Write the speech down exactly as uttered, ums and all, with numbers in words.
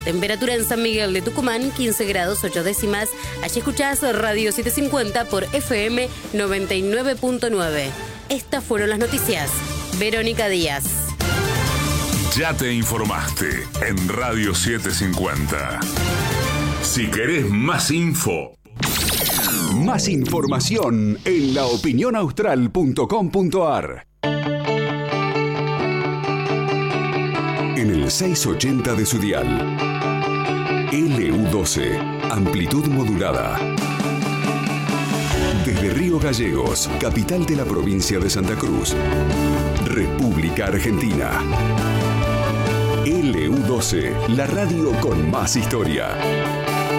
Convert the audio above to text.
Temperatura en San Miguel de Tucumán, quince grados ocho décimas. Allí escuchás Radio setecientos cincuenta por F M noventa y nueve punto nueve. Estas fueron las noticias. Verónica Díaz. Ya te informaste en Radio setecientos cincuenta. Si querés más info, más información en la opinión austral punto com punto a r. En el seiscientos ochenta de su dial. L U doce, amplitud modulada. Desde Río Gallegos, capital de la provincia de Santa Cruz, República Argentina. L U doce, la radio con más historia.